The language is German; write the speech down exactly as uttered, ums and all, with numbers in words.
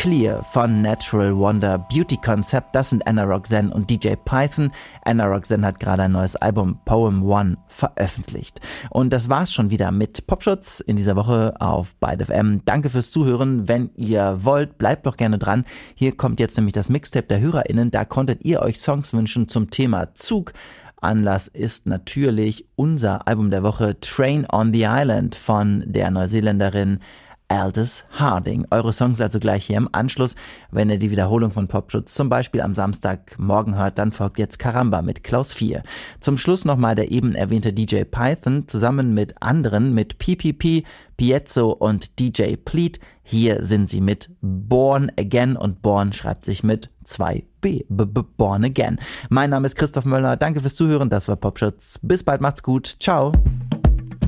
Clear von Natural Wonder, Beauty Concept, das sind Anna Roxanne und D J Python. Anna Roxanne hat gerade ein neues Album Poem One veröffentlicht. Und das war's schon wieder mit Popschutz in dieser Woche auf Byte F M. Danke fürs Zuhören. Wenn ihr wollt, bleibt doch gerne dran. Hier kommt jetzt nämlich das Mixtape der HörerInnen. Da konntet ihr euch Songs wünschen zum Thema Zug. Anlass ist natürlich unser Album der Woche Train on the Island von der Neuseeländerin Aldous Harding. Eure Songs also gleich hier im Anschluss. Wenn ihr die Wiederholung von Popschutz zum Beispiel am Samstagmorgen hört, dann folgt jetzt Caramba mit Klaus vier. Zum Schluss nochmal der eben erwähnte D J Python zusammen mit anderen, mit P P P, Piezo und D J Pleat. Hier sind sie mit Born Again und Born schreibt sich mit zwei B. B -B Born Again. Mein Name ist Christoph Möller. Danke fürs Zuhören. Das war Popschutz. Bis bald. Macht's gut. Ciao.